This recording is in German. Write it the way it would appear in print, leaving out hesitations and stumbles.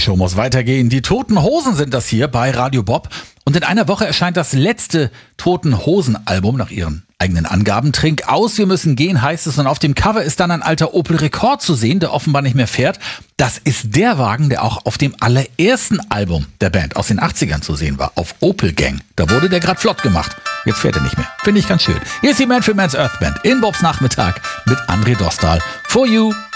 Show muss weitergehen. Die Toten Hosen sind das hier bei Radio Bob. Und in einer Woche erscheint das letzte Toten Hosen Album nach ihren eigenen Angaben. Trink aus, wir müssen gehen, heißt es. Und auf dem Cover ist dann ein alter Opel Rekord zu sehen, der offenbar nicht mehr fährt. Das ist der Wagen, der auch auf dem allerersten Album der Band aus den 80ern zu sehen war. Auf Opel Gang. Da wurde der gerade flott gemacht. Jetzt fährt er nicht mehr. Finde ich ganz schön. Hier ist die Man for Man's Earth Band in Bobs Nachmittag mit André Dostal. For you.